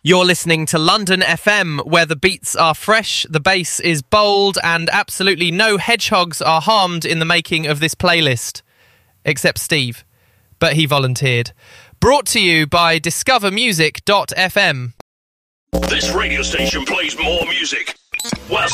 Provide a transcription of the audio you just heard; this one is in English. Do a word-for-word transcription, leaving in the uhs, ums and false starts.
You're listening to London F M, where the beats are fresh, the bass is bold, and absolutely no hedgehogs are harmed in the making of this playlist. Except Steve. But he volunteered. Brought to you by discover music dot f m. This radio station plays more music. Well,